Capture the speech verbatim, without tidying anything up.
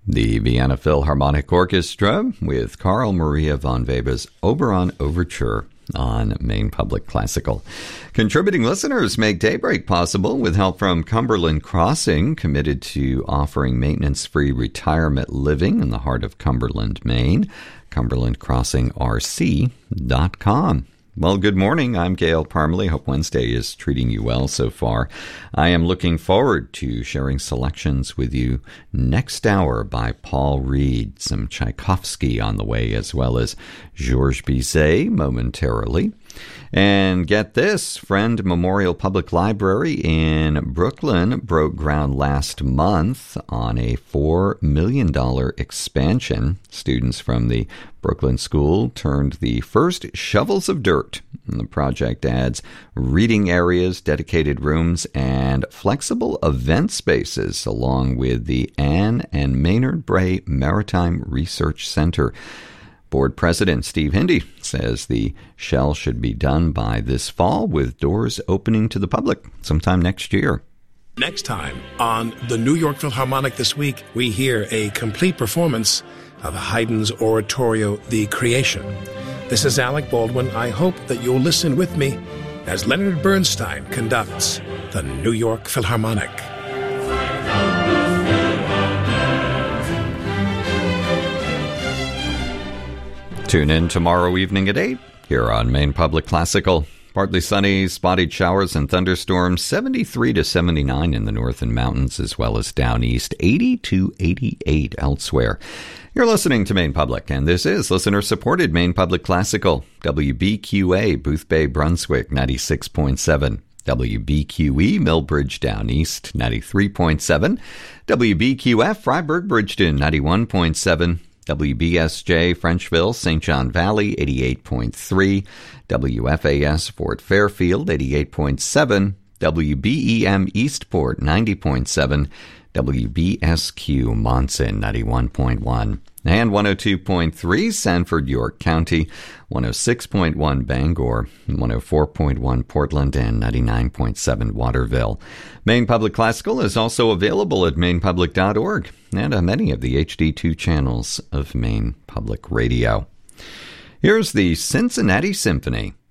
The Vienna Philharmonic Orchestra with Carl Maria von Weber's Oberon Overture on Maine Public Classical. Contributing listeners make Daybreak possible with help from Cumberland Crossing, committed to offering maintenance-free retirement living in the heart of Cumberland, Maine. Cumberland Crossing R C dot com. Well, good morning. I'm Gail Parmalee. Hope Wednesday is treating you well so far. I am looking forward to sharing selections with you next hour by Paul Reed, some Tchaikovsky on the way, as well as Georges Bizet momentarily. And get this, Friend Memorial Public Library in Brooklyn broke ground last month on a four million dollars expansion. Students from the Brooklyn School turned the first shovels of dirt. And the project adds reading areas, dedicated rooms, and flexible event spaces, along with the Anne and Maynard Bray Maritime Research Center. Board President Steve Hindy says the shell should be done by this fall, with doors opening to the public sometime next year. Next time on the New York Philharmonic This Week, we hear a complete performance of Haydn's oratorio, The Creation. This is Alec Baldwin. I hope that you'll listen with me as Leonard Bernstein conducts the New York Philharmonic. Tune in tomorrow evening at eight here on Maine Public Classical. Partly sunny, spotted showers and thunderstorms, seventy-three to seventy-nine in the north and mountains, as well as down east, eighty to eighty-eight elsewhere. You're listening to Maine Public, and this is listener-supported Maine Public Classical. W B Q A, Boothbay, Brunswick, ninety-six point seven. W B Q E, Millbridge, Down East, ninety-three point seven. W B Q F, Freiburg, Bridgeton, ninety-one point seven. W B S J, Frenchville, Saint John Valley, eighty-eight point three. W F A S, Fort Fairfield, eighty-eight point seven. W B E M, Eastport, ninety point seven. W B S Q, Monson, ninety-one point one. And one oh two point three, Sanford, York County, one oh six point one, Bangor, one oh four point one, Portland, and ninety-nine point seven, Waterville. Maine Public Classical is also available at maine public dot org and on many of the H D two channels of Maine Public Radio. Here's the Cincinnati Symphony.